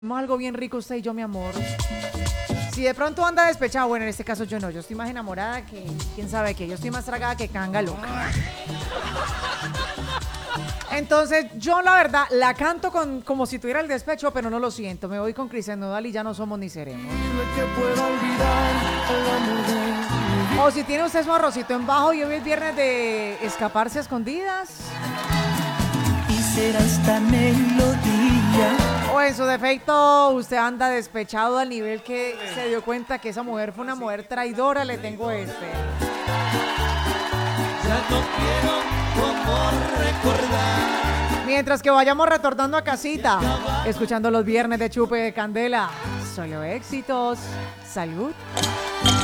Hacemos algo bien rico usted y yo, mi amor. Si de pronto anda despechado, bueno, en este caso yo no, yo estoy más enamorada que quién sabe qué, yo estoy más tragada que canga loca. Entonces, yo la verdad la canto como si tuviera el despecho, pero no lo siento. Me voy con Cristian Nodal y ya no somos ni seremos. O si tiene usted su arrocito en bajo y hoy es viernes de escaparse a escondidas. Y será esta melodía. O en su defecto, usted anda despechado al nivel que se dio cuenta que esa mujer fue una mujer traidora. Le tengo este. Ya no quiero tu amor recordar. Mientras que vayamos retornando a casita, escuchando los viernes de Chupe de Candela. Solo éxitos. Salud.